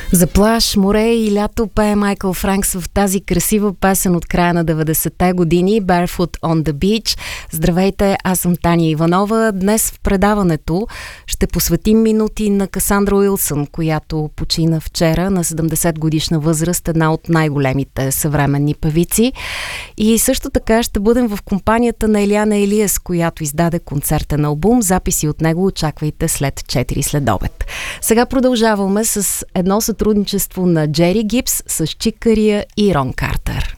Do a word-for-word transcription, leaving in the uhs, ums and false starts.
За плаж, море и лято пее Майкъл Франкс в тази красива песен от края на деветдесетте години Barefoot on the Beach. Здравейте, аз съм Таня Иванова. Днес в предаването ще посветим минути на Касандра Уилсън, която почина вчера на седемдесет годишна възраст, една от най-големите съвременни певици. И също така ще бъдем в компанията на Елиана Елиас, която издаде концертен албум. Записи от него очаквайте след четири следобед. Сега продължаваме с едно сътрудничество на Джери Гибс с Чик Кария и Рон Картер.